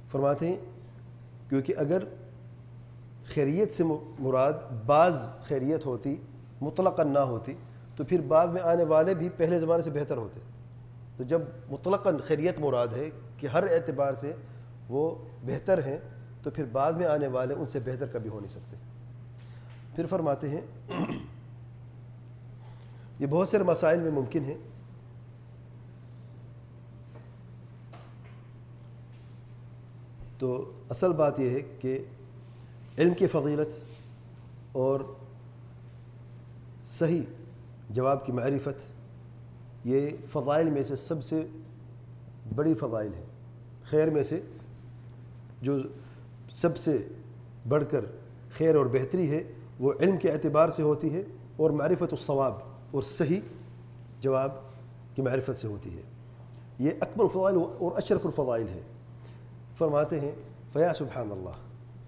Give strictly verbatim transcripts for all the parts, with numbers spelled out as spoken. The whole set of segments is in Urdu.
فرماتے ہیں کیونکہ اگر خیریت سے مراد بعض خیریت ہوتی مطلقاً نہ ہوتی تو پھر بعد میں آنے والے بھی پہلے زمانے سے بہتر ہوتے. تو جب مطلقاً خیریت مراد ہے کہ ہر اعتبار سے وہ بہتر ہیں تو پھر بعد میں آنے والے ان سے بہتر کبھی ہو نہیں سکتے. پھر فرماتے ہیں یہ بہت سے مسائل میں ممکن ہے تو اصل بات یہ ہے کہ علم کی فضیلت اور صحیح جواب کی معرفت یہ فضائل میں سے سب سے بڑی فضائل ہے. خیر میں سے جو سب سے بڑھ کر خیر اور بہتری ہے وہ علم کے اعتبار سے ہوتی ہے اور معرفت الصواب اور صحیح جواب کی معرفت سے ہوتی ہے. یہ اکبر الفضائل اور اشرف الفضائل ہے. فرماتے ہیں فیا سبحان اللہ،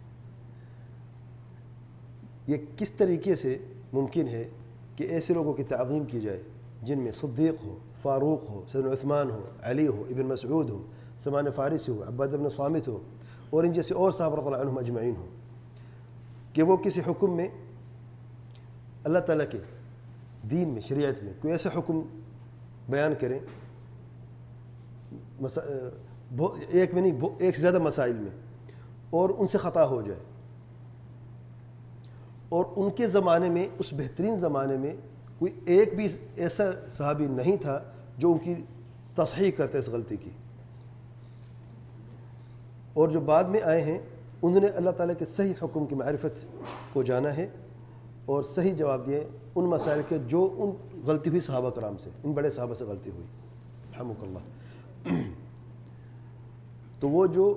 یہ کس طریقے سے ممکن ہے کہ ایسے لوگوں کی تعظیم کی جائے جن میں صدیق ہو، فاروق ہو، سیدنا عثمان ہو، علی ہو، ابن مسعود ہو، سلمان فارسی ہو، عباد بن صامت ہو اور ان جیسے اور صحابہ رضی اللہ عنہم اجمعین ہو، کہ وہ کسی حکم میں اللہ تعالیٰ کے دین میں شریعت میں کوئی ایسا حکم بیان کریں ایک میں نہیں ایک سے زیادہ مسائل میں اور ان سے خطا ہو جائے، اور ان کے زمانے میں اس بہترین زمانے میں کوئی ایک بھی ایسا صحابی نہیں تھا جو ان کی تصحیح کرتے اس غلطی کی، اور جو بعد میں آئے ہیں انہوں نے اللہ تعالیٰ کے صحیح حکم کی معرفت کو جانا ہے اور صحیح جواب دیے ان مسائل کے جو ان غلطی ہوئی صحابہ کرام سے، ان بڑے صحابہ سے غلطی ہوئی رحمک اللہ. تو وہ جو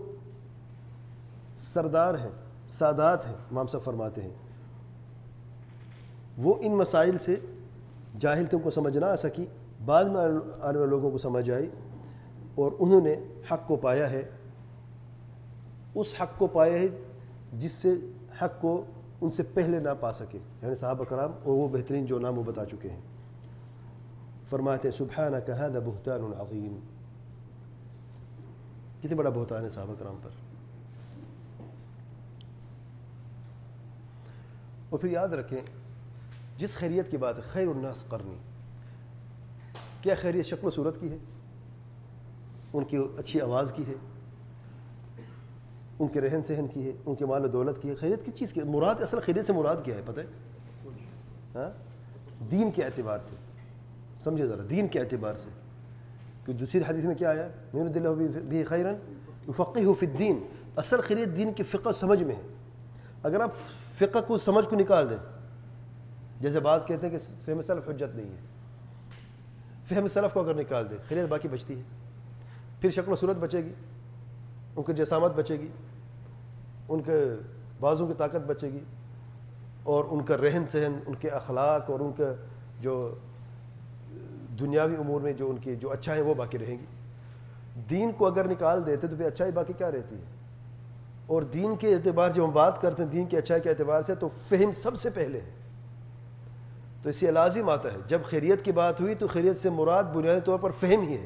سردار ہیں، سادات ہیں، امام صاحب فرماتے ہیں وہ ان مسائل سے جاہل تم کو سمجھ نہ آ سکی، بعد میں آنے والے لوگوں کو سمجھ آئی اور انہوں نے حق کو پایا ہے، اس حق کو پایا ہے جس سے حق کو ان سے پہلے نہ پا سکے، یعنی صحابہ کرام اور وہ بہترین جو نام وہ بتا چکے ہیں. فرماتے ہیں سبحانک ھذا بہتان عظیم، کتنے بڑا بہتان ہے صحابہ کرام پر. اور پھر یاد رکھیں جس خیریت کی بات ہے خیر الناس قرنی، کیا خیریت شکل و صورت کی ہے، ان کی اچھی آواز کی ہے، ان کے رہن سہن کی ہے، ان کے مال و دولت کی ہے. خیریت کس چیز کی مراد، اصل خیریت سے مراد کیا ہے پتہ ہے؟ ہاں دین کے اعتبار سے سمجھے ذرا، دین کے اعتبار سے. کہ دوسری حدیث میں کیا آیا من یرد اللہ بہ خیرا یفقہہ فی الدین، اصل خیریت دین کی فقہ سمجھ میں ہے. اگر آپ فقہ کو سمجھ کو نکال دیں، جیسے بعض کہتے ہیں کہ فہم سلف حجت نہیں ہے، فہم سلف کو اگر نکال دیں خیریت باقی بچتی ہے. پھر شکل و صورت بچے گی، ان کی جسامت بچے گی، ان کے بازو کی طاقت بچے گی، اور ان کا رہن سہن، ان کے اخلاق اور ان کا جو دنیاوی امور میں جو ان کی جو اچھا ہے وہ باقی رہیں گی. دین کو اگر نکال دیتے تو پھر اچھائی باقی کیا رہتی ہے؟ اور دین کے اعتبار جب ہم بات کرتے ہیں دین کی اچھائی کے اعتبار سے تو فہم سب سے پہلے ہے. تو اس سے لازم آتا ہے جب خیریت کی بات ہوئی تو خیریت سے مراد بنیادی طور پر فہم ہی ہے.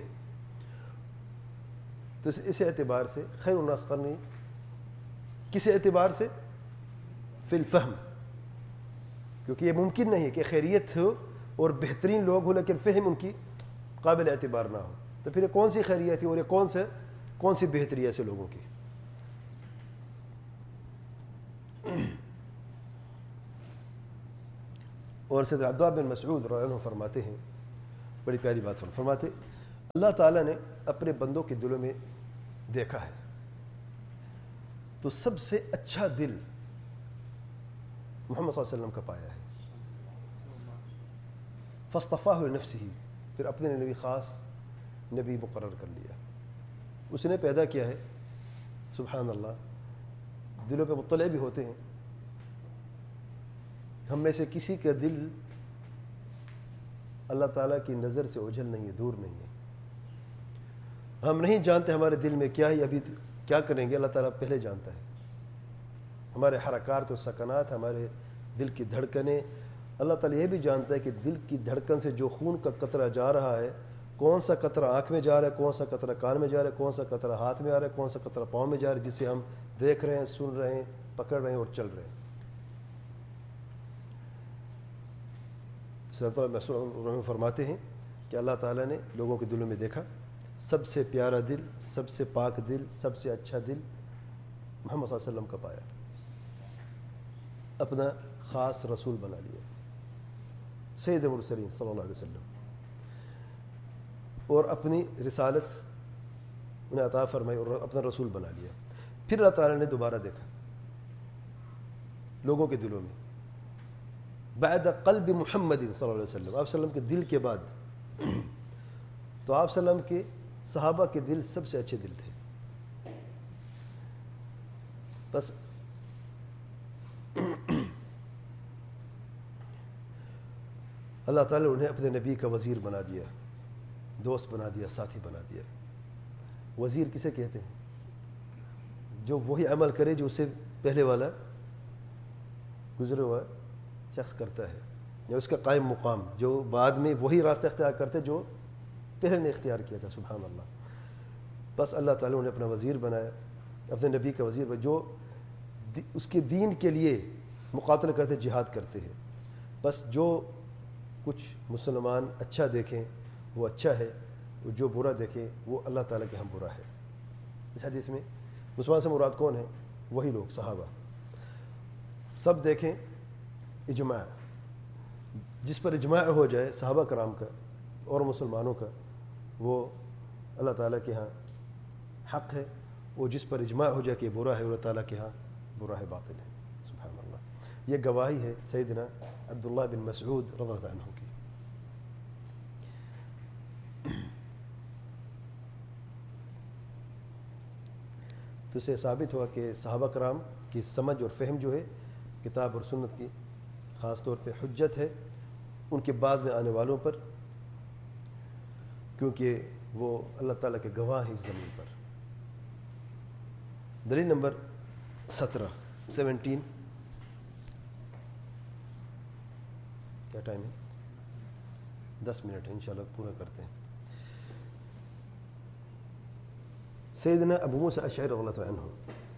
تو اس اعتبار سے خیر الناس قرنی، کس اعتبار سے؟ فی الفہم، کیونکہ یہ ممکن نہیں کہ خیریت ہو اور بہترین لوگ ہو لیکن فہم ان کی قابل اعتبار نہ ہو. تو پھر یہ کون سی خیریت ہے اور یہ کون سے کون سی بہتری ہے ایسے لوگوں کی؟ اور سید عبداللہ بن مسعود رضی اللہ عنہ فرماتے ہیں، بڑی پیاری بات فرماتے، اللہ تعالیٰ نے اپنے بندوں کے دلوں میں دیکھا ہے تو سب سے اچھا دل محمد صلی اللہ علیہ وسلم کا پایا ہے. فاصطفاہ لنفسہ، پھر اپنے نبی خاص نبی مقرر کر لیا، اس نے پیدا کیا ہے. سبحان اللہ، دلوں پہ مطلع بھی ہوتے ہیں. ہم میں سے کسی کا دل اللہ تعالیٰ کی نظر سے اوجھل نہیں ہے، دور نہیں ہے. ہم نہیں جانتے ہمارے دل میں کیا ہے، ابھی کیا کریں گے، اللہ تعالیٰ پہلے جانتا ہے. ہمارے حرکات و سکنات، ہمارے دل کی دھڑکنیں، اللہ تعالیٰ یہ بھی جانتا ہے کہ دل کی دھڑکن سے جو خون کا قطرہ جا رہا ہے کون سا قطرہ آنکھ میں جا رہا ہے، کون سا قطرہ کان میں جا رہا ہے، کون سا قطرہ ہاتھ میں آ رہا ہے، کون سا قطرہ پاؤں میں جا رہا ہے، جسے ہم دیکھ رہے ہیں، سن رہے ہیں، پکڑ رہے ہیں اور چل رہے ہیں۔ سرت اللہ فرماتے ہیں کہ اللہ تعالیٰ نے لوگوں کے دلوں میں دیکھا، سب سے پیارا دل، سب سے پاک دل، سب سے اچھا دل محمد صلی اللہ علیہ وسلم کا پایا، اپنا خاص رسول بنا لیا، سید المرسلین صلی اللہ علیہ وسلم، اور اپنی رسالت انہیں عطا فرمائی اور اپنا رسول بنا لیا۔ پھر اللہ تعالیٰ نے دوبارہ دیکھا لوگوں کے دلوں میں، بعد قلب محمد صلی اللہ علیہ وسلم، آپ وسلم کے دل کے بعد، تو آپ وسلم کے صحابہ کے دل سب سے اچھے دل تھے۔ بس اللہ تعالیٰ نے انہیں اپنے نبی کا وزیر بنا دیا، دوست بنا دیا، ساتھی بنا دیا۔ وزیر کسے کہتے ہیں؟ جو وہی عمل کرے جو اس سے پہلے والا گزرے ہوا شخص کرتا ہے، یا اس کا قائم مقام، جو بعد میں وہی راستہ اختیار کرتے جو پہلے نے اختیار کیا تھا۔ سبحان اللہ۔ بس اللہ تعالیٰ نے اپنا وزیر بنایا، اپنے نبی کا وزیر بنایا، جو اس کے دین کے لیے مقاتل کرتے، جہاد کرتے ہیں۔ بس جو کچھ مسلمان اچھا دیکھیں وہ اچھا ہے، جو برا دیکھیں وہ اللہ تعالیٰ کے ہم برا ہے۔ اس حدیث میں مسلمان سے مراد کون ہے؟ وہی لوگ، صحابہ۔ سب دیکھیں اجماع، جس پر اجماع ہو جائے صحابہ کرام کا اور مسلمانوں کا، وہ اللہ تعالیٰ کے ہاں حق ہے، وہ جس پر اجماع ہو جائے کہ برا ہے اللہ تعالیٰ کے ہاں برا ہے، باطل ہے۔ سبحان اللہ۔ یہ گواہی ہے سیدنا عبداللہ بن مسعود رضی اللہ عنہ کی۔ تو اسے ثابت ہوا کہ صحابہ کرام کی سمجھ اور فہم جو ہے کتاب اور سنت کی خاص طور پہ حجت ہے ان کے بعد میں آنے والوں پر، کیونکہ وہ اللہ تعالیٰ کے گواہ ہیں اس زمین پر۔ دلیل نمبر سترہ سیونٹین، کیا ٹائم ہے؟ دس منٹ ہے، انشاءاللہ پورا کرتے ہیں۔ سیدنا ابو موسیٰ اشعری رضی اللہ عنہ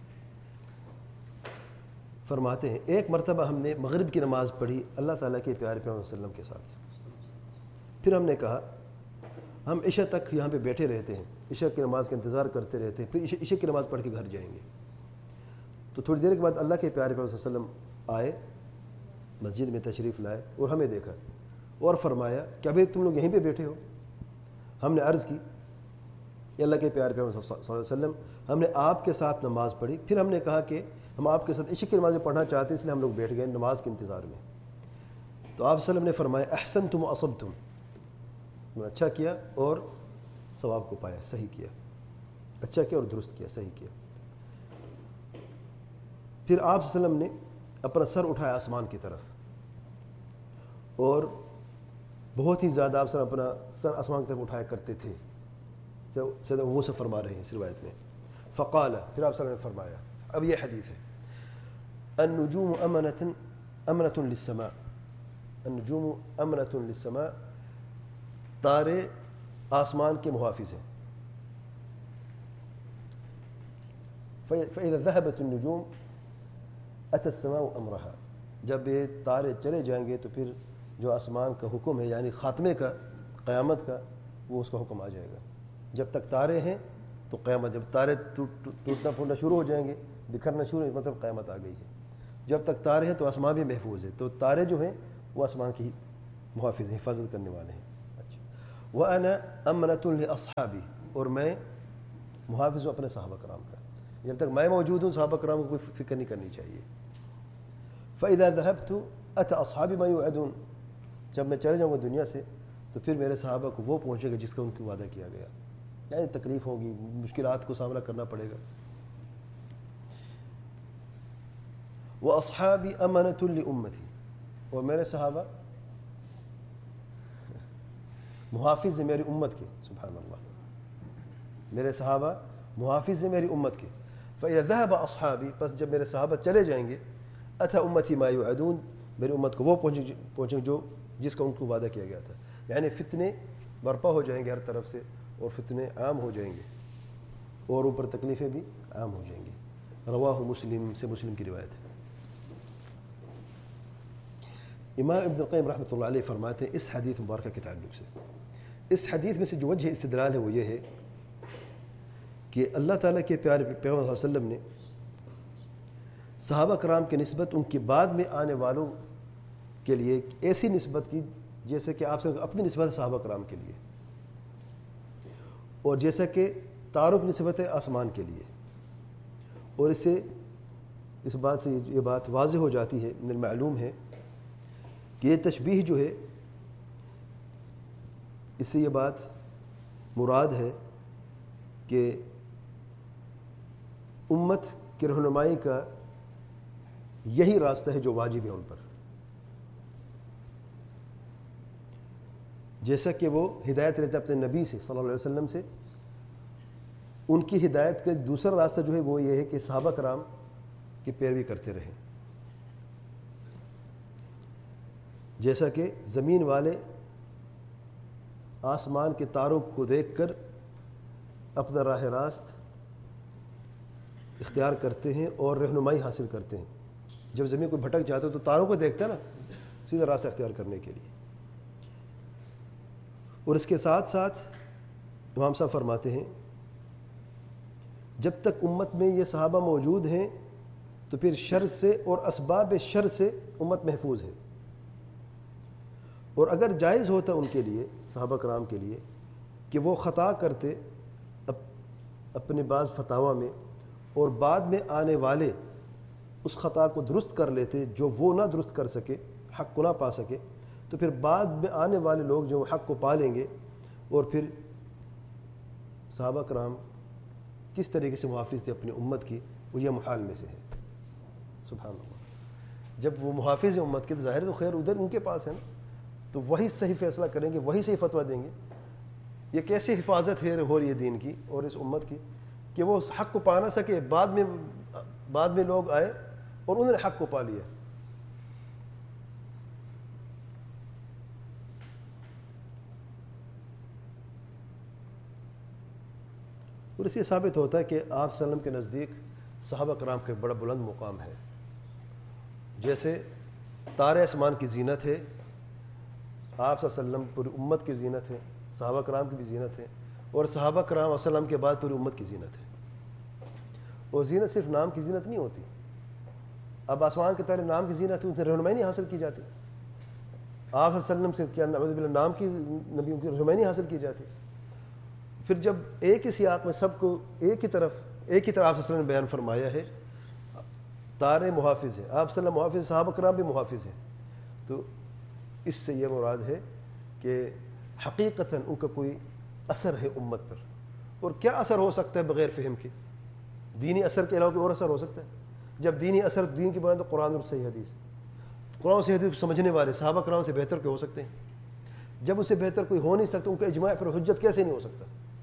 فرماتے ہیں ایک مرتبہ ہم نے مغرب کی نماز پڑھی اللہ تعالیٰ کے پیارے پیغمبر صلی اللہ علیہ وسلم کے ساتھ، پھر ہم نے کہا ہم عشاء تک یہاں پہ بیٹھے رہتے ہیں، عشاء کی نماز کا انتظار کرتے رہتے ہیں، پھر عشاء کی نماز پڑھ کے گھر جائیں گے۔ تو تھوڑی دیر کے بعد اللہ کے پیارے پیغمبر صلی اللہ علیہ وسلم آئے، مسجد میں تشریف لائے اور ہمیں دیکھا اور فرمایا کہ ابھی تم لوگ یہیں پہ بیٹھے ہو؟ ہم نے عرض کی کہ اللہ کے پیارے پیغمبر صلی اللہ علیہ وسلم ہم نے آپ کے ساتھ نماز پڑھی، پھر ہم نے کہا کہ ہم آپ کے ساتھ عشاء کی نماز پڑھنا چاہتے ہیں، اس لیے ہم لوگ بیٹھ گئے نماز کے انتظار میں۔ تو آپ صلی اللہ علیہ وسلم نے فرمایا احسنتم واصبتم، تم نے اچھا کیا اور ثواب کو پایا، صحیح کیا، اچھا کیا اور درست کیا، صحیح کیا۔ پھر آپ صلی اللہ علیہ وسلم نے اپنا سر اٹھایا آسمان کی طرف، اور بہت ہی زیادہ آپ صلی اللہ علیہ وسلم اپنا سر آسمان کی طرف اٹھایا کرتے تھے، سیدنا ابو موسیٰ فرما رہے ہیں اس روایت میں۔ فقال، پھر آپ صلی اللہ علیہ وسلم نے فرمایا، اب یہ حدیث ہے، النجوم امنۃ امنۃ للسماء، النجوم امنۃ للسماء، تارے آسمان کے محافظ ہیں۔ فإذا ذهبت النجوم أتى السماء أمرها، جب یہ تارے چلے جائیں گے تو پھر جو آسمان کا حکم ہے یعنی خاتمے کا، قیامت کا، وہ اس کا حکم آ جائے گا۔ جب تک تارے ہیں تو قیامت، جب تارے ٹوٹنا پھوٹنا شروع ہو جائیں گے، بکھرنا شروع ہو، مطلب قیامت آ گئی ہے۔ جب تک تارے ہیں تو آسمان بھی محفوظ ہے، تو تارے جو ہیں وہ آسمان کی محافظ ہیں، حفاظت کرنے والے ہیں۔ اچھا، وَأَنَا أَمْنَةٌ لِأَصْحَابِي، اور میں محافظ ہوں اپنے صحابہ کرام کا، جب تک میں موجود ہوں صحابہ کرام کو کوئی فکر نہیں کرنی چاہیے۔ فَإِذَا ذَهَبْتُ أَتَى أَصْحَابِي مَا يُوعَدُونَ، جب میں چلے جاؤں گا دنیا سے تو پھر میرے صحابہ کو وہ پہنچے گا جس کا ان کو وعدہ کیا گیا، یعنی تکلیف ہوگی، مشکلات کو سامنا کرنا پڑے گا۔ وَأَصْحَابِي أَمَنَةٌ لِأُمَّتِي، اور میرے صحابہ محافظ ہیں میری امت کے۔ سبحان اللہ، میرے صحابہ محافظ ہیں میری امت کے۔ فَإِذَا ذَهَبَ أَصْحَابِي، پس جب میرے صحابہ چلے جائیں گے، أَتَى أُمَّتِي مَا يُوعَدُونَ، میری امت کو وہ پہنچیں جو جس کا ان کو وعدہ کیا گیا تھا، یعنی فتنے برپا ہو جائیں گے ہر طرف سے اور فتنے عام ہو جائیں گے اور اوپر تکلیفیں بھی عام ہو جائیں گی. رواہ مسلم سے مسلم کی روایت ہے. امام ابن القیم رحمۃ اللہ علیہ فرماتے ہیں اس حدیث مبارکہ کے تعلق سے، اس حدیث میں سے جو وجہ استدلال ہے وہ یہ ہے کہ اللہ تعالیٰ کے پیارے پیغمبر صلی اللہ علیہ وسلم نے صحابہ کرام کی نسبت ان کے بعد میں آنے والوں کے لیے ایسی نسبت کی جیسے کہ آپ سے اپنی نسبت ہے صحابہ کرام کے لیے، اور جیسا کہ تعارف نسبت ہے آسمان کے لیے. اور اس سے اس بات سے یہ بات واضح ہو جاتی ہے، من المعلوم ہے کہ یہ تشبیہ جو ہے اس سے یہ بات مراد ہے کہ امت کی رہنمائی کا یہی راستہ ہے جو واجب ہے ان پر، جیسا کہ وہ ہدایت لیتے اپنے نبی سے صلی اللہ علیہ وسلم سے. ان کی ہدایت کا دوسرا راستہ جو ہے وہ یہ ہے کہ صحابہ کرام کی پیروی کرتے رہیں. جیسا کہ زمین والے آسمان کے تاروں کو دیکھ کر اپنا راہ راست اختیار کرتے ہیں اور رہنمائی حاصل کرتے ہیں. جب زمین کو بھٹک جاتے ہو تو تاروں کو دیکھتے ہیں نا سیدھا راستہ اختیار کرنے کے لیے. اور اس کے ساتھ ساتھ امام صاحب فرماتے ہیں جب تک امت میں یہ صحابہ موجود ہیں تو پھر شر سے اور اسباب شر سے امت محفوظ ہے. اور اگر جائز ہوتا ان کے لیے صحابہ کرام کے لیے کہ وہ خطا کرتے اپنے بعض فتاوا میں اور بعد میں آنے والے اس خطا کو درست کر لیتے جو وہ نہ درست کر سکے، حق کو نہ پا سکے، تو پھر بعد میں آنے والے لوگ جو حق کو پا لیں گے اور پھر صحابہ کرام کس طریقے سے محافظ تھے اپنی امت کی، وہ یہ محال میں سے ہے. سبحان اللہ. جب وہ محافظ ہیں امت کے تو ظاہر تو خیر ادھر ان کے پاس ہے نا، تو وہی صحیح فیصلہ کریں گے، وہی صحیح فتویٰ دیں گے. یہ کیسی حفاظت ہے ہو رہی ہے دین کی اور اس امت کی کہ وہ اس حق کو پا نہ سکے، بعد میں بعد میں لوگ آئے اور انہوں نے حق کو پا لیا. اور اس سے ثابت ہوتا ہے کہ آپ صلی اللہ علیہ وسلم کے نزدیک صحابہ کرام کا بڑا بلند مقام ہے. جیسے تارے آسمان کی زینت ہے، آپ صلی اللہ علیہ وسلم پوری امت کی زینت ہے، صحابہ کرام کی بھی زینت ہے، اور صحابہ کرام علیہ وسلم کے بعد پوری امت کی زینت ہے. اور زینت صرف نام کی زینت نہیں ہوتی. اب آسمان کے تارے نام کی زینت ہے، اس سے رہنمائی نہیں حاصل کی جاتی. آپ صلی اللہ علیہ وسلم سے کیا نعوذ باللہ نام کی نبیوں کی رہنمائی نہیں حاصل کی جاتی. پھر جب ایک ہی سیاق میں سب کو ایک ہی طرف ایک ہی طرف آپ صلی اللہ علیہ وسلم نے بیان فرمایا ہے، تارے محافظ ہیں، آپ صلی اللہ علیہ وسلم محافظ، صحابہ کرام بھی محافظ ہیں، تو اس سے یہ مراد ہے کہ حقیقتاً ان کا کوئی اثر ہے امت پر. اور کیا اثر ہو سکتا ہے بغیر فہم کے؟ دینی اثر کے علاوہ کوئی اور اثر ہو سکتا ہے؟ جب دینی اثر دین کی بنائے تو قرآن اور صحیح حدیث، قرآن اور صحیح حدیث کو سمجھنے والے صحابہ کرام سے بہتر کے ہو سکتے ہیں؟ جب اس سے بہتر کوئی ہو نہیں سکتا ان کا اجماع پر حجت کیسے نہیں ہو سکتا؟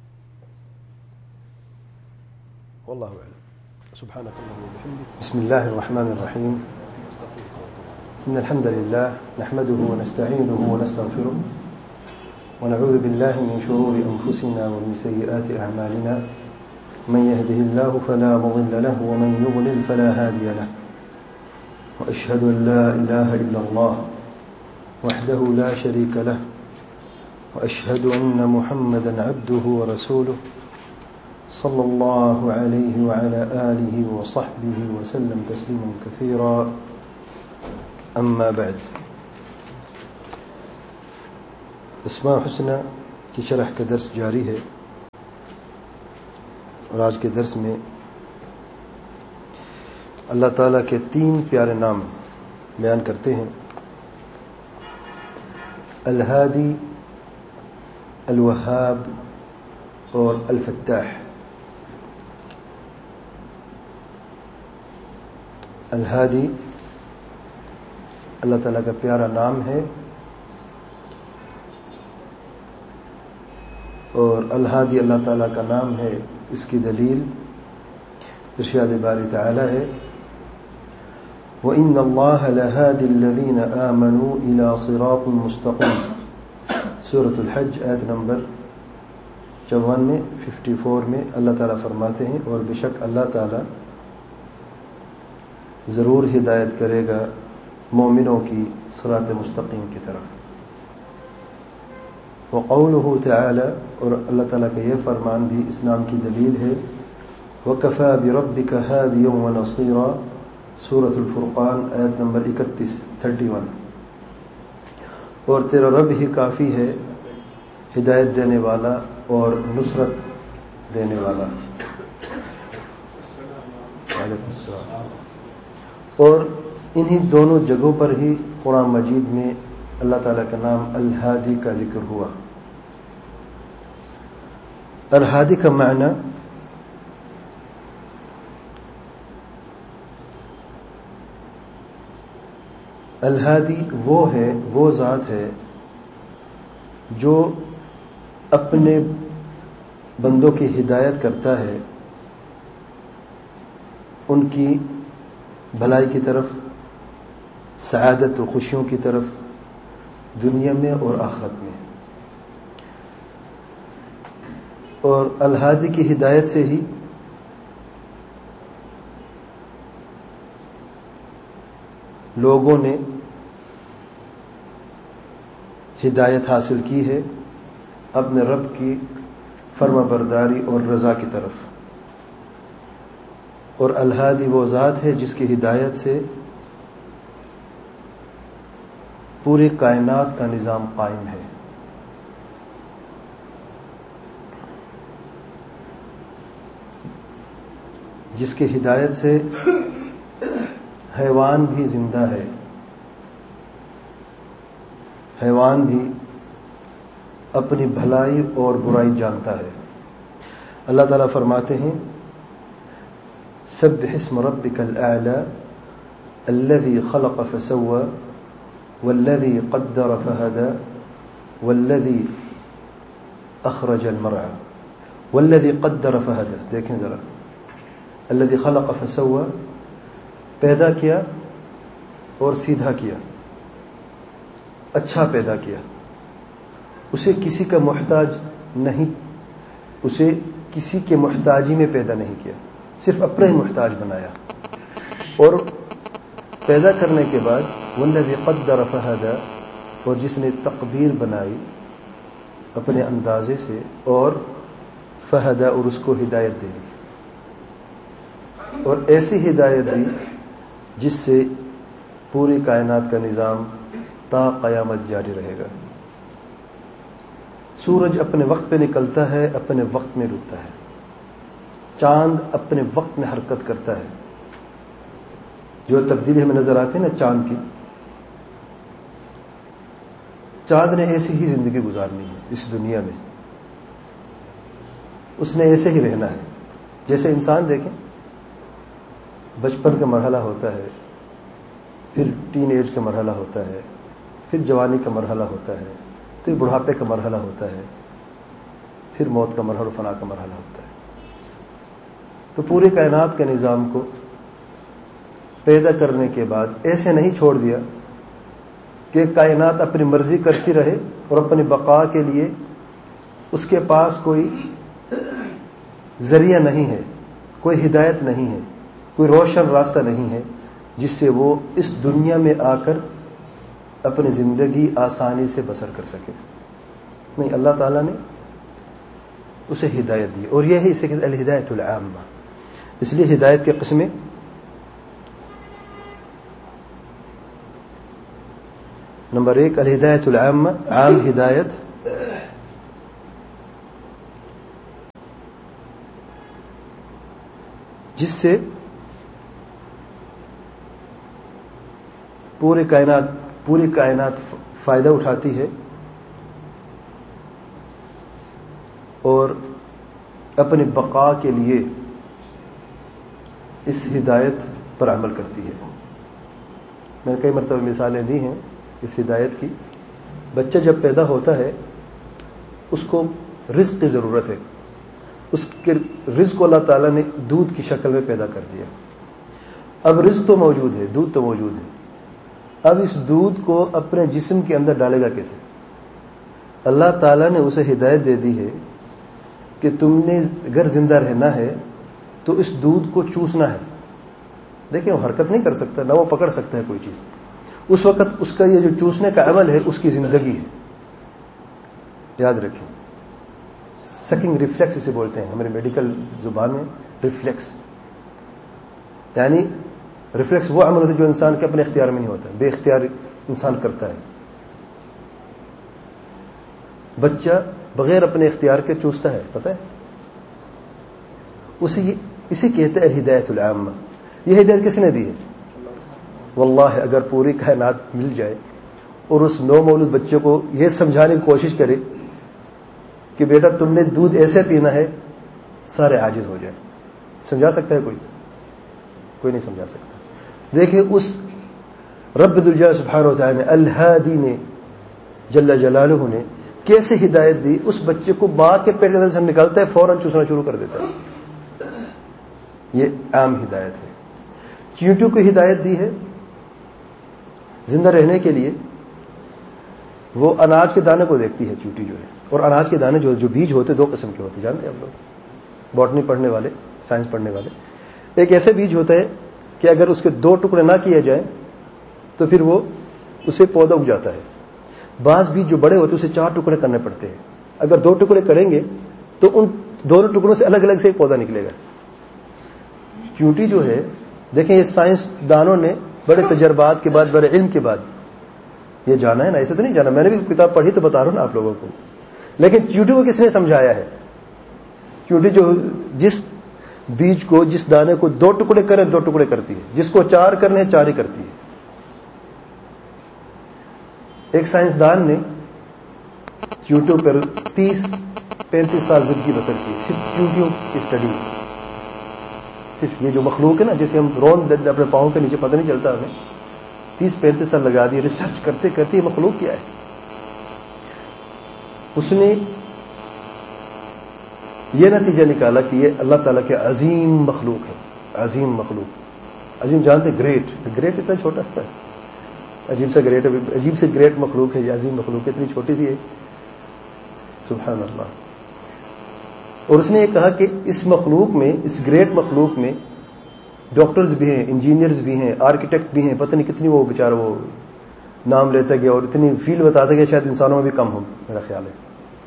واللہ اعلم. سبحانك اللهم وبحمدك. بسم الله الرحمن الرحيم. إن الحمد لله نحمده ونستعينه ونستغفره ونعوذ بالله من شرور أنفسنا ومن سيئات أعمالنا. من يهده الله فلا مضل له ومن يضلل فلا هادي له. وأشهد أن لا إله إلا الله وحده لا شريك له وأشهد أن محمدا عبده ورسوله صلى الله عليه وعلى آله وصحبه وسلم تسليما كثيرا. أما بعد، اسماء حسنى کی شرح کا درس جاری ہے، اور آج کے درس میں اللہ تعالیٰ کے تین پیارے نام بیان کرتے ہیں: الہادی، الوہاب اور الفتاح. الہادی اللہ تعالیٰ کا پیارا نام ہے، اور الہادی اللہ تعالیٰ کا نام ہے. اس کی دلیل ارشاد باری تعالیٰ ہے: وَإِنَّ اللَّهَ لَهَادِ الَّذِينَ آمَنُوا إِلَى صِرَاطٍ مُسْتَقِيمٍ. سورۃ الحج آیت نمبر چون میں ففٹی فور میں اللہ تعالیٰ فرماتے ہیں اور بے شک اللہ تعالیٰ ضرور ہدایت کرے گا مومنوں کی صراط مستقیم کی طرف. وقولہ تعالی اور اللہ تعالیٰ کا یہ فرمان بھی اسلام کی دلیل ہے. وَكَفَى بِرَبِّكَ هَادِيًا وَنَصِيرًا سورۃ الفرقان آیت نمبر اکتیس تھرٹی ون. اور تیرا رب ہی کافی ہے ہدایت دینے والا اور نصرت دینے والا. وعلیکم السلام. اور انہی دونوں جگہوں پر ہی قرآن مجید میں اللہ تعالیٰ کا نام الہادی کا ذکر ہوا. الہادی کا معنی الہادی وہ ہے وہ ذات ہے جو اپنے بندوں کی ہدایت کرتا ہے ان کی بھلائی کی طرف، سعادت و خوشیوں کی طرف، دنیا میں اور آخرت میں. اور الہادی کی ہدایت سے ہی لوگوں نے ہدایت حاصل کی ہے اپنے رب کی فرما برداری اور رضا کی طرف. اور الہادی وہ ذات ہے جس کی ہدایت سے پوری کائنات کا نظام قائم ہے. جس کی ہدایت سے حیوان بھی زندہ ہے، حیوان بھی اپنی بھلائی اور برائی جانتا ہے. اللہ تعالیٰ فرماتے ہیں سبح اسم ربک الاعلی الذی خلق فسوى والذی قدر فہدى والذی اخرج المرعى والذی قدر فہدى. دیکھیں ذرا، الذی خلق فسوى، پیدا کیا اور سیدھا کیا، اچھا پیدا کیا. اسے کسی کا محتاج نہیں، اسے کسی کے محتاجی میں پیدا نہیں کیا، صرف اپنا ہی محتاج بنایا. اور پیدا کرنے کے بعد والذی قدر فہدى، اور جس نے تقدیر بنائی اپنے اندازے سے اور فہدى، اور اس کو ہدایت دے دی. اور ایسی ہدایت دی جس سے پوری کائنات کا نظام تا قیامت جاری رہے گا. سورج اپنے وقت پہ نکلتا ہے، اپنے وقت میں رکتا ہے. چاند اپنے وقت میں حرکت کرتا ہے. جو تبدیلی ہمیں نظر آتی ہے نا چاند کی، چاند نے ایسی ہی زندگی گزارنی ہے اس دنیا میں، اس نے ایسے ہی رہنا ہے. جیسے انسان دیکھیں، بچپن کا مرحلہ ہوتا ہے، پھر ٹین ایج کا مرحلہ ہوتا ہے، پھر جوانی کا مرحلہ ہوتا ہے، پھر بڑھاپے کا مرحلہ ہوتا ہے، پھر موت کا مرحلہ، فنا کا مرحلہ ہوتا ہے. تو پوری کائنات کے نظام کو پیدا کرنے کے بعد ایسے نہیں چھوڑ دیا کہ کائنات اپنی مرضی کرتی رہے اور اپنی بقا کے لیے اس کے پاس کوئی ذریعہ نہیں ہے، کوئی ہدایت نہیں ہے، کوئی روشن راستہ نہیں ہے جس سے وہ اس دنیا میں آ کر اپنی زندگی آسانی سے بسر کر سکے. نہیں، اللہ تعالیٰ نے اسے ہدایت دی. اور یہ ہے اسے کہ الہدایت العامہ. اس لیے ہدایت کے قسمیں نمبر ایک الہدایت العامہ، عام ہدایت. جس سے پوری کائنات پوری کائنات فائدہ اٹھاتی ہے اور اپنی بقا کے لیے اس ہدایت پر عمل کرتی ہے. میں نے کئی مرتبہ مثالیں دی ہیں اس ہدایت کی. بچہ جب پیدا ہوتا ہے اس کو رزق کی ضرورت ہے. اس کے رزق کو اللہ تعالیٰ نے دودھ کی شکل میں پیدا کر دیا. اب رزق تو موجود ہے، دودھ تو موجود ہے. اب اس دودھ کو اپنے جسم کے اندر ڈالے گا کیسے؟ اللہ تعالیٰ نے اسے ہدایت دے دی ہے کہ تم نے اگر زندہ رہنا ہے تو اس دودھ کو چوسنا ہے. دیکھیں وہ حرکت نہیں کر سکتا، نہ وہ پکڑ سکتا ہے کوئی چیز. اس وقت اس کا یہ جو چوسنے کا عمل ہے اس کی زندگی ہے. یاد رکھیں، سکنگ ریفلیکس اسے بولتے ہیں ہمارے میڈیکل زبان میں. ریفلیکس یعنی ریفلیکس وہ عمل ہوتا ہے جو انسان کے اپنے اختیار میں نہیں ہوتا، بے اختیار انسان کرتا ہے. بچہ بغیر اپنے اختیار کے چوستا ہے، پتہ ہے اسے. اسے کہتے ہیں ہدایت العامہ. یہ ہدایت کس نے دی ہے؟ واللہ اگر پوری کائنات مل جائے اور اس نو مولود بچے کو یہ سمجھانے کی کوشش کرے کہ بیٹا تم نے دودھ ایسے پینا ہے، سارے عاجز ہو جائیں. سمجھا سکتا ہے کوئی؟ کوئی نہیں سمجھا سکتا. دیکھیں اس رب ذوالجلال سبحانہ وتعالی نے، الہادی نے، جل جلالہ نے کیسے ہدایت دی. اس بچے کو ماں کے پیٹ کے اندر سے نکالتا ہے فوراً چوسنا شروع کر دیتا ہے. یہ عام ہدایت ہے. چیونٹیوں کو ہدایت دی ہے زندہ رہنے کے لیے. وہ اناج کے دانے کو دیکھتی ہے چیونٹی جو ہے، اور اناج کے دانے جو جو بیج ہوتے دو قسم کے ہوتے، جانتے ہیں آپ لوگ باٹنی پڑھنے والے، سائنس پڑھنے والے. ایک ایسے بیج ہوتا ہے کہ اگر اس کے دو ٹکڑے نہ کیے جائیں تو پھر وہ اسے پودا اگ جاتا ہے. بعض بیج جو بڑے ہوتے ہیں اسے چار ٹکڑے کرنے پڑتے ہیں. اگر دو ٹکڑے کریں گے تو ان دونوں ٹکڑوں سے الگ الگ سے ایک پودا نکلے گا. چیونٹی جو ہے، دیکھیں یہ سائنس دانوں نے بڑے تجربات کے بعد، بڑے علم کے بعد یہ جانا ہے نا. ایسے تو نہیں جانا، میں نے بھی کتاب پڑھی تو بتا رہا ہوں نا آپ لوگوں کو. لیکن چیونٹی کو کس نے سمجھایا ہے؟ چیونٹی جو جس بیج کو، جس دانے کو دو ٹکڑے کرے دو ٹکڑے کرتی ہے، جس کو چار کرنے چار ہی کرتی ہے. ایک سائنسدان نے چیونٹیوں پر تیس پینتیس سال زندگی بسر کی، صرف چیونٹیوں کی اسٹڈی. صرف یہ جو مخلوق ہے نا، جیسے ہم رون اپنے پاؤں کے نیچے پتہ نہیں چلتا ہمیں، تیس پینتیس سال لگا دیے ریسرچ کرتے کرتے یہ مخلوق کیا ہے. اس نے یہ نتیجہ نکالا کہ یہ اللہ تعالیٰ کے عظیم مخلوق ہے. عظیم مخلوق، عظیم جانتے، گریٹ. گریٹ اتنا چھوٹا ہے، عجیب سا گریٹ، عجیب سے گریٹ مخلوق ہے یہ. عظیم مخلوق اتنی چھوٹی سی ہے، سبحان اللہ. اور اس نے یہ کہا کہ اس مخلوق میں، اس گریٹ مخلوق میں ڈاکٹرز بھی ہیں، انجینئرز بھی ہیں، آرکیٹیکٹ بھی ہیں. پتہ نہیں کتنی وہ بیچارہ وہ نام لیتا گیا اور اتنی فیلڈ بتاتا گیا، شاید انسانوں میں بھی کم ہو، میرا خیال ہے.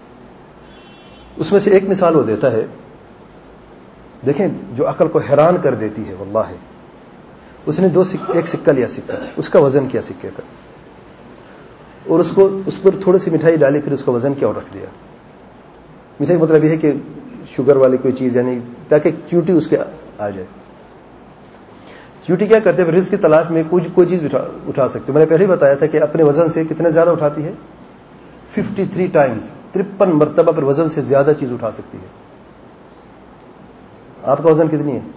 اس میں سے ایک مثال وہ دیتا ہے، دیکھیں جو عقل کو حیران کر دیتی ہے واللہ ہے. اس نے دو سک ایک سکہ لیا، سکہ اس کا وزن کیا سکے کا، اور اس کو اس پر تھوڑی سی مٹھائی ڈالی، پھر اس کا وزن کیا اور رکھ دیا. مٹھائی کا مطلب یہ ہے کہ شوگر والی کوئی چیز، یعنی تاکہ چیونٹی اس کے آ جائے. چیونٹی کیا کرتے ہیں، رزق کی تلاش میں کوئی کوئی چیز اٹھا, اٹھا سکتے. میں نے پہلے ہی بتایا تھا کہ اپنے وزن سے کتنے زیادہ اٹھاتی ہے، ففٹی تھری ٹائمز، ترپن مرتبہ پر وزن سے زیادہ چیز اٹھا سکتی ہے. آپ کا وزن کتنی ہے؟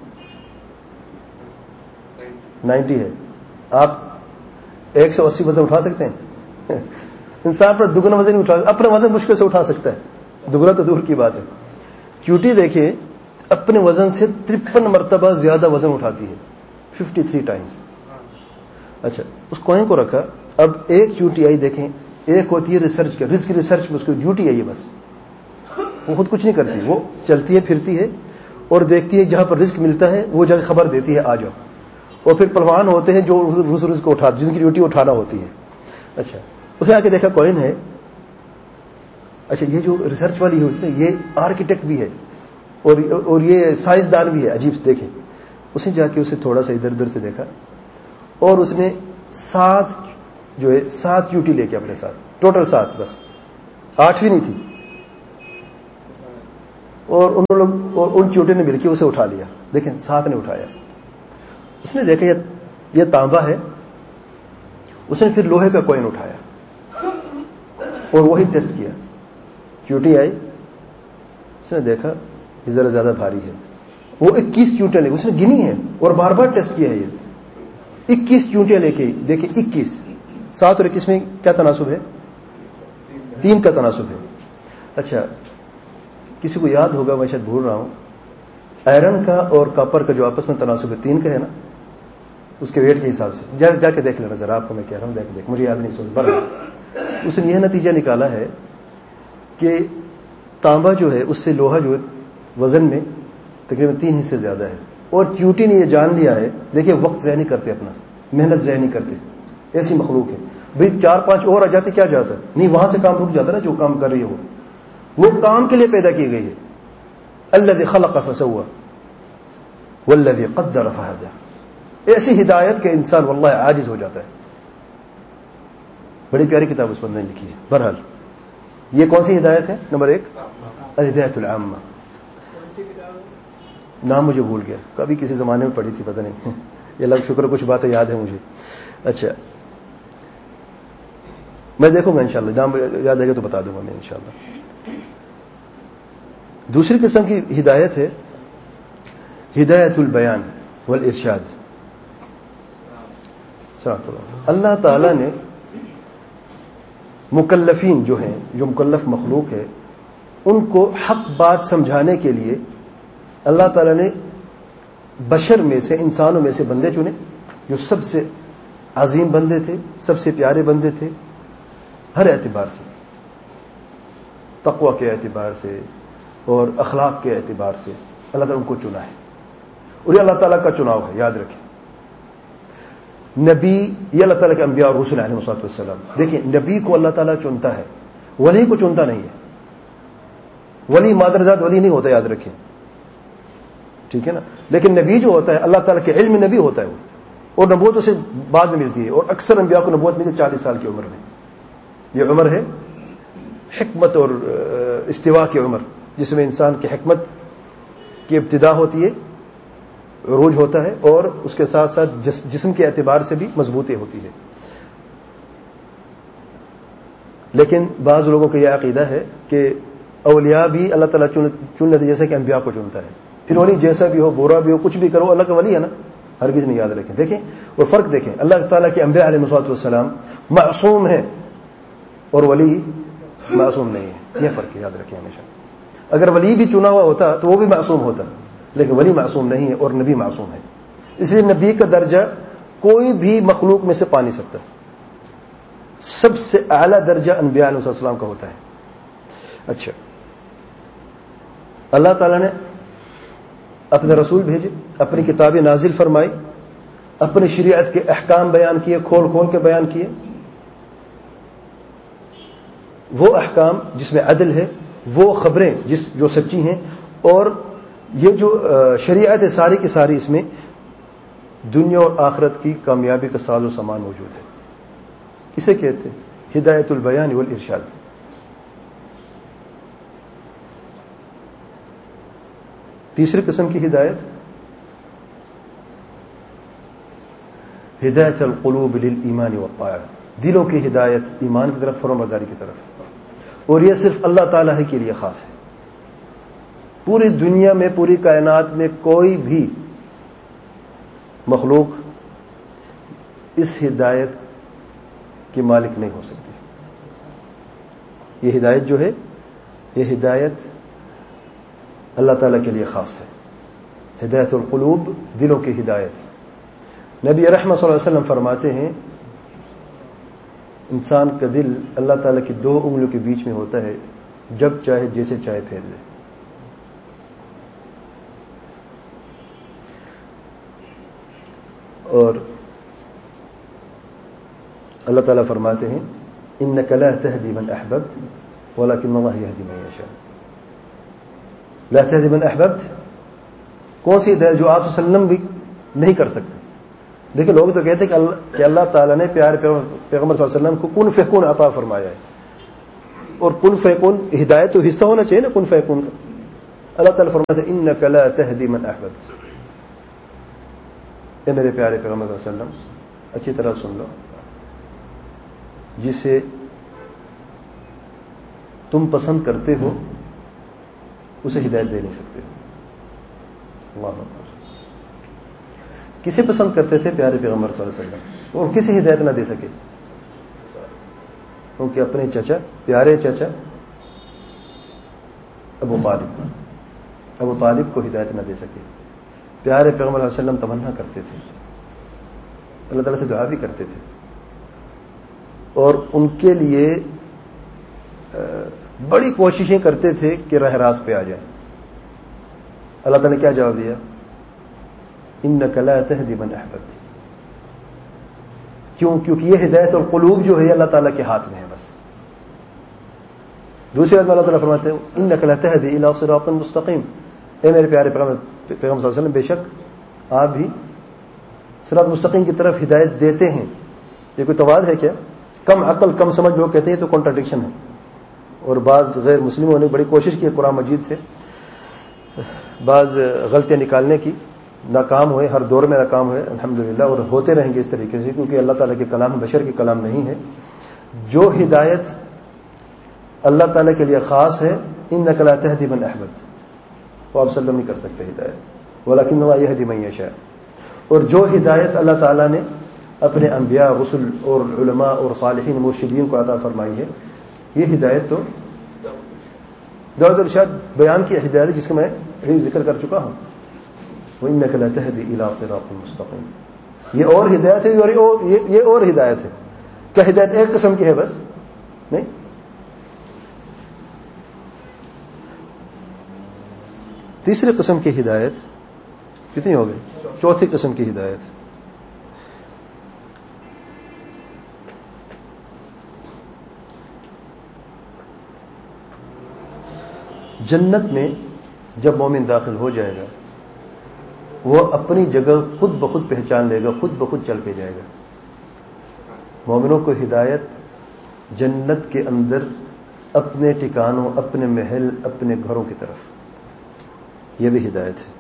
نائنٹی ہے. آپ ایک سو اسی وزن اٹھا سکتے ہیں؟ انسان پر دگنا وزن نہیں اٹھا سکتا، اپنا وزن مشکل سے اٹھا سکتا ہے، دگنا تو دور کی بات ہے. چیونٹی دیکھیں اپنے وزن سے ترپن مرتبہ زیادہ وزن اٹھاتی ہے، ففٹی تھری ٹائمز. اچھا اس کوئن کو رکھا. اب ایک چیونٹی آئی، دیکھیں ایک ہوتی ہے ریسرچ کا، رزق کی ریسرچ میں اس کو ڈیوٹی ہے، یہ بس وہ خود کچھ نہیں کرتی، وہ چلتی ہے پھرتی ہے اور دیکھتی ہے جہاں پر رزق ملتا ہے وہ جگہ خبر دیتی ہے آ جاؤ. اور پھر پہلوان ہوتے ہیں جو اس رزق کو اٹھاتے، جن کی ڈیوٹی اٹھانا ہوتی ہے. اچھا اسے آ کے دیکھا کوئن ہے. اچھا یہ جو ریسرچ والی ہے اس نے، یہ آرکیٹیکٹ بھی ہے اور اور یہ سائنسدان بھی ہے. عجیب سے دیکھیں، اس نے جا کے اسے تھوڑا سا ادھر ادھر سے دیکھا اور اس نے سات جو ہے سات یوٹی لے کے اپنے ساتھ، ٹوٹل سات، بس آٹھویں نہیں تھی. اور ان لوگ اور ان چیوٹی نے مل کے اسے اٹھا لیا. دیکھیں سات نے اٹھایا. اس نے دیکھا یہ یہ تانبا ہے. اس نے پھر لوہے کا کوئن اٹھایا اور وہی ٹیسٹ کیا. چیوٹی آئی، اس نے دیکھا یہ ذرا زیادہ بھاری ہے. وہ اکیس چیونٹیاں لے اس نے گنی ہے اور بار بار ٹیسٹ کیا ہے. یہ اکیس چیونٹیاں لے کے دیکھیں، اکیس، سات اور اکیس میں کیا تناسب ہے؟ تین کا تناسب ہے. اچھا کسی کو یاد ہوگا، میں شاید بھول رہا ہوں، آئرن کا اور کاپر کا جو آپس میں تناسب ہے تین کا ہے نا، اس کے ویٹ کے حساب سے. جا, جا کے دیکھ لینا ذرا، آپ کو میں کہہ رہا ہوں، دیکھ دیکھ مجھے یاد نہیں سن. بر اس نے یہ نتیجہ نکالا ہے کہ تانبا جو ہے اس سے لوہا جو ہے وزن میں تقریباً تین حصے زیادہ ہے، اور چیونٹی نے یہ جان لیا ہے، دیکھیں وقت ضائع نہیں کرتے، اپنا محنت ضائع نہیں کرتے، ایسی مخلوق ہے. بھئی چار پانچ اور آ جاتے کیا جاتا ہے؟ نہیں، وہاں سے کام رک جاتا نا، جو کام کر رہی ہے وہ وہ کام کے لیے پیدا کی گئی ہے. الذی خلق فسوى والذی قدر فہدى. ایسی ہدایت کہ انسان واللہ عاجز ہو جاتا ہے. بڑی پیاری کتاب اس بندے نے لکھی ہے. بہرحال یہ کون سی ہدایت ہے؟ نمبر ایک الہدایۃ العامہ. نام مجھے بھول گیا، کبھی کسی زمانے میں پڑھی تھی، پتہ نہیں. یہ اللہ کا شکر کچھ باتیں یاد ہے مجھے. اچھا میں دیکھوں گا انشاءاللہ، نام یاد آئے گا تو بتا دوں گا میں انشاءاللہ. دوسری قسم کی ہدایت ہے ہدایت البیان والارشاد. اللہ تعالیٰ نے مکلفین جو ہیں، جو مکلف مخلوق ہے، ان کو حق بات سمجھانے کے لیے اللہ تعالیٰ نے بشر میں سے، انسانوں میں سے بندے چنے جو سب سے عظیم بندے تھے، سب سے پیارے بندے تھے، ہر اعتبار سے، تقوی کے اعتبار سے اور اخلاق کے اعتبار سے اللہ تعالیٰ ان کو چنا ہے. اور یہ اللہ تعالیٰ کا چناؤ ہے، یاد رکھیں. نبی یہ اللہ تعالیٰ کے انبیاء اور رسول علیہ السلام. دیکھیں نبی کو اللہ تعالیٰ چنتا ہے، ولی کو چنتا نہیں ہے. ولی مادرزاد ولی نہیں ہوتا، یاد رکھیں، ٹھیک ہے نا. لیکن نبی جو ہوتا ہے اللہ تعالیٰ کے علم نبی ہوتا ہے وہ، اور نبوت اسے بعد میں ملتی ہے. اور اکثر انبیاء کو نبوت ملتی ہے چالیس سال کی عمر میں. یہ عمر ہے حکمت اور استوا کی عمر، جس میں انسان کی حکمت کی ابتدا ہوتی ہے، عروج ہوتا ہے، اور اس کے ساتھ ساتھ جسم کے اعتبار سے بھی مضبوطی ہوتی ہے. لیکن بعض لوگوں کا یہ عقیدہ ہے کہ اولیاء بھی اللہ تعالیٰ چن لیتے جیسے کہ انبیاء کو چنتا ہے. پھر ولی جیسا بھی ہو، برا بھی ہو، کچھ بھی کرو، اللہ کا ولی ہے نا، ہرگز نہیں. یاد رکھیں. دیکھیں وہ فرق دیکھیں، اللہ تعالیٰ کے انبیاء علیہ الصلوۃ والسلام معصوم ہیں اور ولی معصوم نہیں ہے. یہ فرق ہے، یاد رکھیں ہمیشہ. اگر ولی بھی چنا ہوا ہوتا تو وہ بھی معصوم ہوتا، لیکن ولی معصوم نہیں ہے اور نبی معصوم ہے. اس لیے نبی کا درجہ کوئی بھی مخلوق میں سے پا نہیں سکتا. سب سے اعلیٰ درجہ انبیاء علیہ السلام کا ہوتا ہے. اچھا، اللہ تعالیٰ نے اپنے رسول بھیجے، اپنی کتابیں نازل فرمائی، اپنی شریعت کے احکام بیان کیے، کھول کھول کے بیان کیے. وہ احکام جس میں عدل ہے، وہ خبریں جس جو سچی ہیں، اور یہ جو شریعت ہے ساری کی ساری، اس میں دنیا اور آخرت کی کامیابی کا ساز و سامان موجود ہے. اسے کہتے ہیں ہدایت البیان والارشاد. تیسری قسم کی ہدایت ہدایت القلوب للایمان والطاعہ. دلوں کی ہدایت ایمان کی طرف، فرمانبرداری کی طرف. اور یہ صرف اللہ تعالیٰ ہی کے لیے خاص ہے. پوری دنیا میں، پوری کائنات میں کوئی بھی مخلوق اس ہدایت کے مالک نہیں ہو سکتی. یہ ہدایت جو ہے، یہ ہدایت اللہ تعالیٰ کے لیے خاص ہے. ہدایت القلوب، دلوں کی ہدایت. نبی رحمت صلی اللہ علیہ وسلم فرماتے ہیں انسان کا دل اللہ تعالیٰ کی دو انگلیوں کے بیچ میں ہوتا ہے، جب چاہے جیسے چاہے پھیر دے. اور اللہ تعالیٰ فرماتے ہیں انک لا تہدی من احببت ولکن اللہ یہدی من یشاء. لا تہدی من احببت کون سی ہدایت؟ جو آپ صلی اللہ علیہ وسلم بھی نہیں کر سکتے. دیکھیں لوگ تو کہتے ہیں کہ اللہ, کہ اللہ تعالیٰ نے پیارے پیغمبر صلی اللہ علیہ وسلم کو کن فیکون عطا فرمایا ہے. اور کن فیکون ہدایت تو حصہ ہونا چاہیے نا کن فیکون کا. اللہ تعالیٰ فرماتا ہے انک لا تہدی من احببت. اے میرے پیارے پیغمبر صلی اللہ علیہ وسلم اچھی طرح سن لو، جسے تم پسند کرتے ہو اسے ہدایت دے نہیں سکتے ہو. اللہ اکبر. کسے پسند کرتے تھے؟ پیارے پیغمبر صلی اللہ علیہ وسلم. وہ کسی ہدایت نہ دے سکے کیونکہ اپنے چچا، پیارے چچا ابو طالب ابو طالب کو ہدایت نہ دے سکے. پیارے پیغمبر صلی اللہ علیہ وسلم تمنا کرتے تھے، اللہ تعالیٰ سے دعا بھی کرتے تھے، اور ان کے لیے بڑی کوششیں کرتے تھے کہ راہ راست پہ آ جائیں. اللہ تعالیٰ نے کیا جواب دیا؟ انک لا تہدی من احببت. کیوں؟ کیونکہ یہ ہدایت اور قلوب جو ہے اللہ تعالیٰ کے ہاتھ میں ہے بس. دوسری بات میں اللہ تعالیٰ فرماتے ہیں انک لا تہدی الی صراط مستقیم. اے میرے پیارے پیغمبر پیغمبر صلی اللہ علیہ وسلم، بے شک آپ بھی صراط مستقیم کی طرف ہدایت دیتے ہیں. یہ کوئی تواد ہے کیا؟ کم عقل کم سمجھ لوگ کہتے ہیں تو کنٹراڈکشن ہے. اور بعض غیر مسلموں نے بڑی کوشش کی قرآن مجید سے بعض غلطیاں نکالنے کی، ناکام ہوئے، ہر دور میں ناکام ہوئے الحمدللہ، اور ہوتے رہیں گے اس طریقے سے، کیونکہ اللہ تعالیٰ کے کلام بشر کے کلام نہیں ہے. جو ہدایت اللہ تعالیٰ کے لیے خاص ہے، انک لا تہدی من احببت، وہ آپ سلم نہیں کر سکتے ہدایت، ولکن اللہ یہدی من یشاء. اور جو ہدایت اللہ تعالیٰ نے اپنے انبیاء، رسل اور علماء اور صالحین مرشدین کو عطا فرمائی ہے، یہ ہدایت تو دعوت ارشاد بیان کی ہدایت جس کا میں ذکر کر چکا ہوں. وَإِنَّكَ لَتَهْدِي إِلَىٰ صِرَاطٍ مُّسْتَقِيمٍ. یہ اور ہدایت ہے اور یہ اور ہدایت ہے. کیا ہدایت ایک قسم کی ہے بس؟ نہیں. تیسری قسم کی ہدایت کتنی ہو گئی؟ چوتھی قسم کی ہدایت. جنت میں جب مومن داخل ہو جائے گا وہ اپنی جگہ خود بخود پہچان لے گا، خود بخود چل کے جائے گا. مومنوں کو ہدایت جنت کے اندر اپنے ٹھکانوں، اپنے محل، اپنے گھروں کی طرف، یہ بھی ہدایت ہے.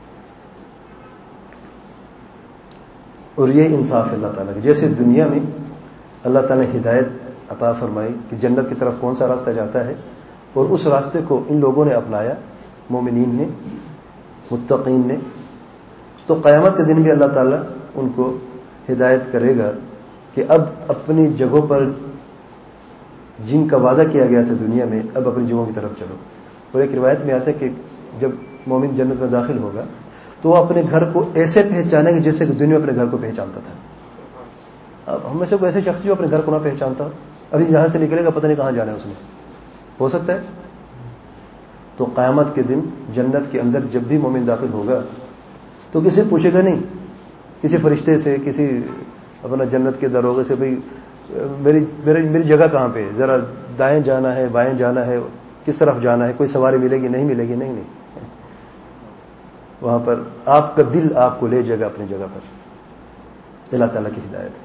اور یہ انصاف ہے اللہ تعالیٰ کا. جیسے دنیا میں اللہ تعالیٰ نے ہدایت عطا فرمائی کہ جنت کی طرف کون سا راستہ جاتا ہے، اور اس راستے کو ان لوگوں نے اپنایا، مومنین نے، متقین نے، تو قیامت کے دن بھی اللہ تعالیٰ ان کو ہدایت کرے گا کہ اب اپنی جگہوں پر جن کا وعدہ کیا گیا تھا دنیا میں، اب اپنی جگہوں کی طرف چلو. اور ایک روایت میں آتا ہے کہ جب مومن جنت میں داخل ہوگا تو وہ اپنے گھر کو ایسے پہچانے گا جیسے کہ دنیا میں اپنے گھر کو پہچانتا تھا. اب ہم میں سے کوئی ایسے شخص جو اپنے گھر کو نہ پہچانتا، ابھی یہاں سے نکلے گا پتہ نہیں کہاں جانا ہے اس نے، ہو سکتا ہے. تو قیامت کے دن جنت کے اندر جب بھی مومن داخل ہوگا تو کسی پوچھے گا نہیں، کسی فرشتے سے، کسی اپنا جنت کے دروازے سے، بھئی میری میری میری جگہ کہاں پہ، ذرا دائیں جانا ہے، بائیں جانا ہے، کس طرف جانا ہے، کوئی سواری ملے گی نہیں ملے گی، نہیں نہیں وہاں پر آپ کا دل آپ کو لے جائے گا اپنی جگہ پر. اللہ تعالیٰ کی ہدایت ہے.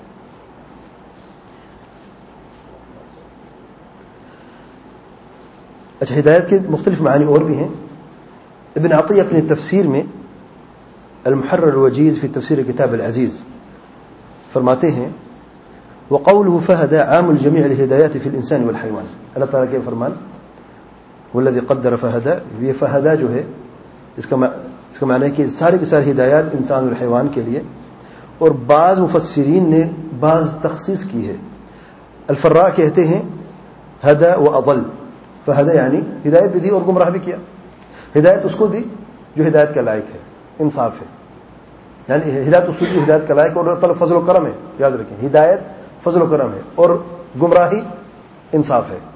اچھا، ہدایت کے مختلف معنی اور بھی ہیں. ابن عطیہ اپنی تفسیر میں المحرر الوجیز فی تفسیر کتاب العزیز فرماتے ہیں وقوله فهدى عام الجميع الهدايات في الانسان والحيوان. اللہ تعالیٰ کے فرمان والذی قدر فهدى، یہ فہدہ جو ہے اس کا اس کا معنی ہے کہ ساری کی ساری ہدایات انسان اور حیوان کے لیے. اور بعض مفسرین نے بعض تخصیص کی ہے. الفراء کہتے ہیں ہدى واضل. فہدى یعنی ہدایت بھی دی اور گمراہ بھی کیا. ہدایت اس کو دی جو ہدایت کا لائق ہے، انصاف ہے، یعنی ہدایت اس کو دی ہدایت کا لائق ہے، اور اللہ تعالیٰ فضل و کرم ہے. یاد رکھیں، ہدایت فضل و کرم ہے اور گمراہی انصاف ہے.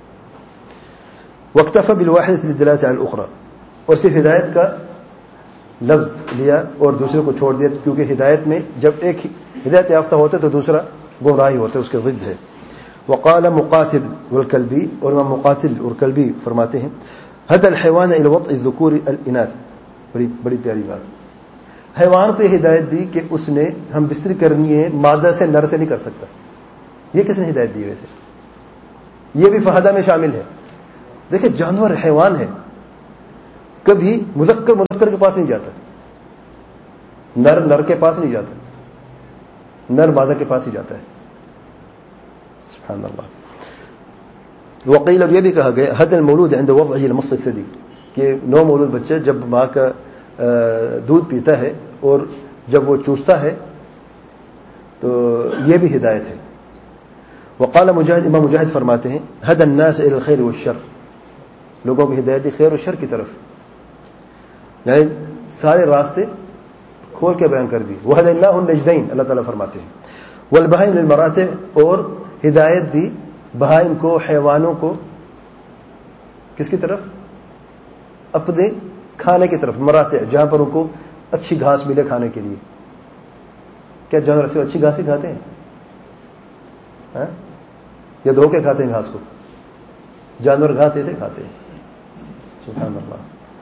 واکتفى بالواحدة للدلالة على الأخرى، اور صرف ہدایت کا لفظ لیا اور دوسرے کو چھوڑ دیا، کیونکہ ہدایت میں جب ایک ہدایت یافتہ ہوتا ہے تو دوسرا گمراہی ہوتا ہے، اس کے ضد ہے. وقال مقاتل والكلبی، اور امام مقاتل اور کلبی فرماتے ہیں هدى الحيوان الى وطء الذكور الاناث. بڑی بڑی پیاری بات. حیوان کو یہ ہدایت دی کہ اس نے ہم بستری کرنی ہے مادہ سے، نر سے نہیں کر سکتا. یہ کس نے ہدایت دی؟ ویسے یہ بھی فہدہ میں شامل ہے. دیکھیں، جانور حیوان ہے، کبھی مذکر مذکر کے پاس نہیں جاتا، نر نر کے پاس نہیں جاتا، نر مادہ کے پاس ہی جاتا ہے. سبحان اللہ. وقیل، اور یہ بھی کہا گیا حد المولود عند وضعه المص الثدي، کہ نو مولود بچہ جب ماں کا دودھ پیتا ہے اور جب وہ چوستا ہے تو یہ بھی ہدایت ہے. وقال مجاہد، امام مجاہد فرماتے ہیں هدى الناس الى الخير والشر، لوگوں کی ہدایت دی خیر و شر کی طرف، یعنی سارے راستے کھول کے بیان کر دی. وهديناه النجدين، اللہ تعالیٰ فرماتے ہیں. والبهائم للمراتع، اور ہدایت دی بہائم کو، حیوانوں کو کس کی طرف؟ اپنے کھانے کی طرف، مراتے جہاں پر ان کو اچھی گھاس ملے کھانے کے لیے. کیا جانور سے اچھی گھاس ہی کھاتے ہیں ہاں؟ یا دھو کے کھاتے ہیں گھاس کو؟ جانور گھاس ایسے کھاتے ہیں. سبحان اللہ.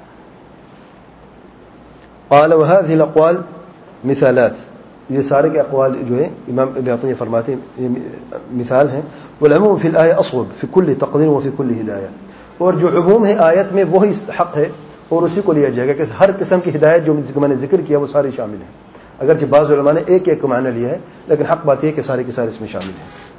قال وهذه الاقوال مثالات، یہ سارے کے اقوال جو ہیں امام ابن عطیہ فرماتے ہیں یہ مثال ہیں. والعموم في الآية أصوب في كل تقدير وفي كل ہدایہ، اور جو عموم ہے آیت میں وہی حق ہے اور اسی کو لیا جائے گا کہ ہر قسم کی ہدایت جو میں نے ذکر کیا وہ ساری شامل ہیں. اگرچہ بعض علماء نے ایک ایک کو معنی لیا ہے لیکن حق بات یہ ہے کہ سارے کے سارے اس میں شامل ہیں.